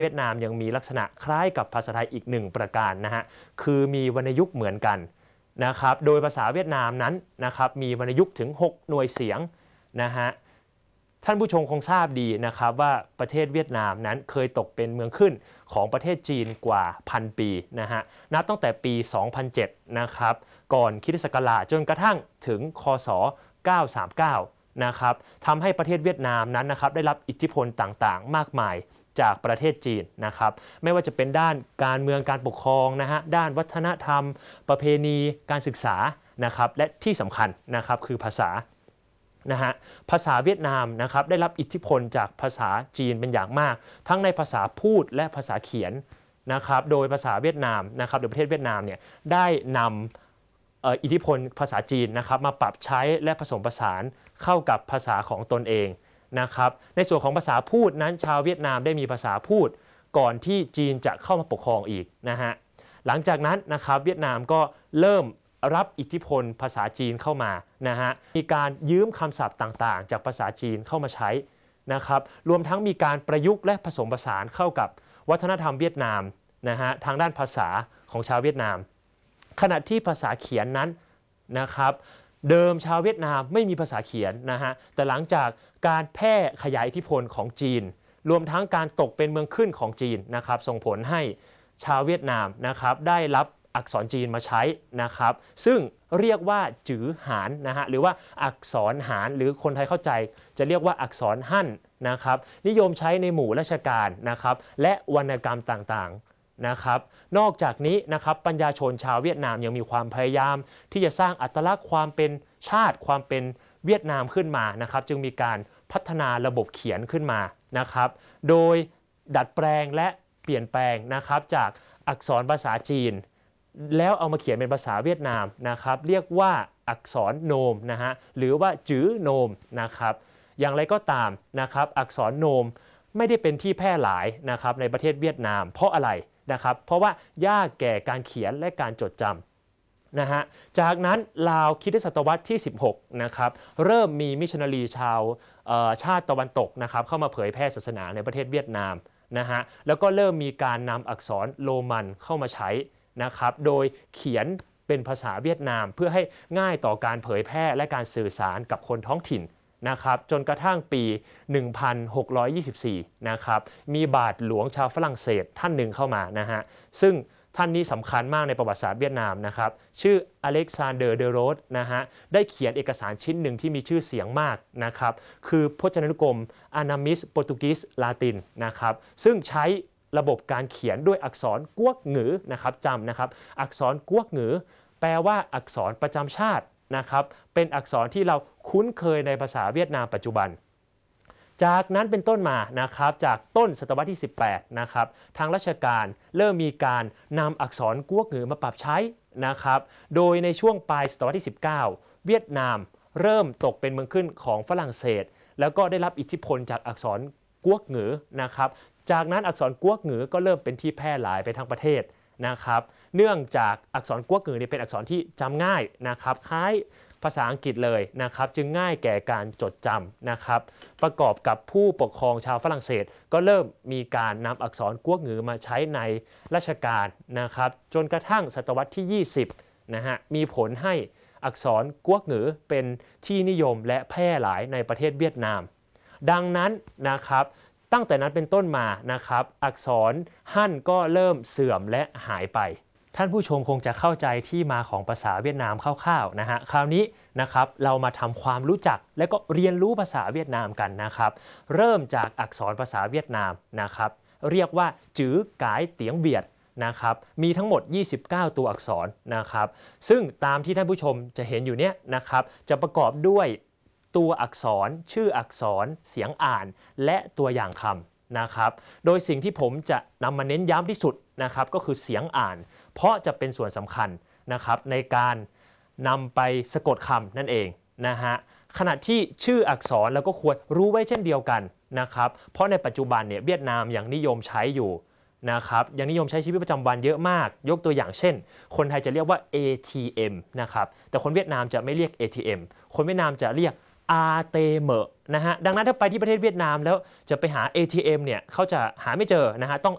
เวียดนามยังมีลักษณะคล้ายกับภาษาไทยอีกหนึ่งประการนะฮะคือมีวรรณยุกต์เหมือนกันนะครับโดยภาษาเวียดนามนั้นนะครับมีวรรณยุกต์ถึง6หน่วยเสียงนะฮะท่านผู้ชมคงทราบดีนะครับว่าประเทศเวียดนามนั้นเคยตกเป็นเมืองขึ้นของประเทศจีนกว่า1,000 ปีนะฮะนับตั้งแต่ปี 2007 นะครับก่อนคริสตศักราชจนกระทั่งถึงคศ 939 นะครับทำให้ประเทศเวียดนามนั้นนะครับได้รับอิทธิพลต่างๆมากมายจากประเทศจีนนะครับไม่ว่าจะเป็นด้านการเมืองการปกครองนะฮะด้านวัฒนธรรมประเพณีการศึกษานะครับและที่สำคัญนะครับคือภาษานะฮะภาษาเวียดนามนะครับได้รับอิทธิพลจากภาษาจีนเป็นอย่างมากทั้งในภาษาพูดและภาษาเขียนนะครับโดยภาษาเวียดนามนะครับโดยประเทศเวียดนามเนี่ยได้นำอิทธิพลภาษาจีนนะครับมาปรับใช้และผสมผสานเข้ากับภาษาของตนเองนะครับในส่วนของภาษาพูดนั้นชาวเวียดนามได้มีภาษาพูดก่อนที่จีนจะเข้ามาปกครองอีกนะฮะหลังจากนั้นนะครับเวียดนามก็เริ่มรับอิทธิพลภาษาจีนเข้ามานะฮะมีการยืมคำศัพท์ต่างๆจากภาษาจีนเข้ามาใช้นะครับรวมทั้งมีการประยุกต์และผสมผสานเข้ากับวัฒนธรรมเวียดนามนะฮะทางด้านภาษาของชาวเวียดนามขณะที่ภาษาเขียนนั้นนะครับเดิมชาวเวียดนามไม่มีภาษาเขียนนะฮะแต่หลังจากการแพร่ขยายอิทธิพลของจีนรวมทั้งการตกเป็นเมืองขึ้นของจีนนะครับส่งผลให้ชาวเวียดนามนะครับได้รับอักษรจีนมาใช้นะครับซึ่งเรียกว่าจือหานนะฮะหรือว่าอักษรหานหรือคนไทยเข้าใจจะเรียกว่าอักษรฮั่นนะครับนิยมใช้ในหมู่ราชการนะครับและวรรณกรรมต่างๆนะครับนอกจากนี้นะครับปัญญาชนชาวเวียดนามยังมีความพยายามที่จะสร้างอัตลักษณ์ความเป็นชาติความเป็นเวียดนามขึ้นมานะครับจึงมีการพัฒนาระบบเขียนขึ้นมานะครับโดยดัดแปลงและเปลี่ยนแปลงนะครับจากอักษรภาษาจีนแล้วเอามาเขียนเป็นภาษาเวียดนามนะครับเรียกว่าอักษรโนมนะฮะหรือว่าจื้อโนมนะครับอย่างไรก็ตามนะครับอักษรโนมไม่ได้เป็นที่แพร่หลายนะครับในประเทศเวียดนามเพราะอะไรนะครับเพราะว่ายากแก่การเขียนและการจดจำนะฮะจากนั้นราวคริสตศตวรรษที่ 16 นะครับเริ่มมีมิชชันนารีชาติตะวันตกนะครับเข้ามาเผยแพร่ศาสนาในประเทศเวียดนามนะฮะแล้วก็เริ่มมีการนำอักษรโรมันเข้ามาใช้นะครับโดยเขียนเป็นภาษาเวียดนามเพื่อให้ง่ายต่อการเผยแพร่และการสื่อสารกับคนท้องถิ่นนะครับจนกระทั่งปี 1624 นะครับมีบาทหลวงชาวฝรั่งเศสท่านหนึ่งเข้ามานะฮะซึ่งท่านนี้สำคัญมากในประวัติศาสตร์เวียดนามนะครับชื่ออเล็กซานเดอร์เดโรสนะฮะได้เขียนเอกสารชิ้นหนึ่งที่มีชื่อเสียงมากนะครับคือพจนานุกรมอานามิสโปรตุกีสลาตินนะครับซึ่งใช้ระบบการเขียนด้วยอักษรกัวกหงือนะครับจำนะครับอักษรกัวกหงือแปลว่าอักษรประจำชาตินะครับเป็นอักษรที่เราคุ้นเคยในภาษาเวียดนามปัจจุบันจากนั้นเป็นต้นมานะครับจากต้นศตวรรษที่ 18 นะครับทางราชการเริ่มมีการนำอักษรกัวกหงือมาปรับใช้นะครับโดยในช่วงปลายศตวรรษที่ 19 เวียดนามเริ่มตกเป็นเมืองขึ้นของฝรั่งเศสแล้วก็ได้รับอิทธิพลจากอักษรกัวกหงือนะครับจากนั้นอักษรกัวกหงือก็เริ่มเป็นที่แพร่หลายไปทั้งประเทศนะครับเนื่องจากอักษรกัวกหงือเป็นอักษรที่จำง่ายนะครับคล้ายภาษาอังกฤษเลยนะครับจึงง่ายแก่การจดจำนะครับประกอบกับผู้ปกครองชาวฝรั่งเศสก็เริ่มมีการนำอักษรกัวกหงือมาใช้ในราชการนะครับจนกระทั่งศตวรรษที่ 20 นะฮะมีผลให้อักษรกัวกหงือเป็นที่นิยมและแพร่หลายในประเทศเวียดนามดังนั้นนะครับตั้งแต่นั้นเป็นต้นมานะครับอักษรฮั่นก็เริ่มเสื่อมและหายไปท่านผู้ชมคงจะเข้าใจที่มาของภาษาเวียดนามคร่าวๆนะฮะคราวนี้นะครับเรามาทำความรู้จักและก็เรียนรู้ภาษาเวียดนามกันนะครับเริ่มจากอักษรภาษาเวียดนามนะครับเรียกว่าจื้อกายเตียงเบียดนะครับมีทั้งหมด 29 ตัวอักษรนะครับซึ่งตามที่ท่านผู้ชมจะเห็นอยู่เนี้ยนะครับจะประกอบด้วยตัวอักษรชื่ออักษรเสียงอ่านและตัวอย่างคำนะครับโดยสิ่งที่ผมจะนำมาเน้นย้ำที่สุดนะครับก็คือเสียงอ่านเพราะจะเป็นส่วนสำคัญนะครับในการนำไปสะกดคำนั่นเองนะฮะขณะที่ชื่ออักษรเราก็ควรรู้ไว้เช่นเดียวกันนะครับเพราะในปัจจุบันเนี่ยเวียดนามยังนิยมใช้อยู่นะครับยังนิยมใช้ชีวิตประจำวันเยอะมากยกตัวอย่างเช่นคนไทยจะเรียกว่า ATM นะครับแต่คนเวียดนามจะไม่เรียก ATM คนเวียดนามจะเรียกอาเตเมนะฮะดังนั้นถ้าไปที่ประเทศเวียดนามแล้วจะไปหา ATM เนี่ยเขาจะหาไม่เจอนะฮะต้อง